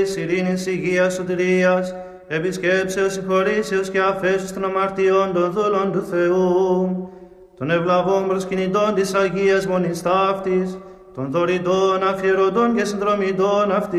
ειρήνης, υγείας, σωτηρίας, επισκέψεως, συγχωρήσεως και αφέσεως των αμαρτιών των δούλων του Θεού, των ευλαβών προσκυνητών της Αγίας Μονής Ταύτης, των δωρητών, αφιερωτών και συνδρομητών αυτής,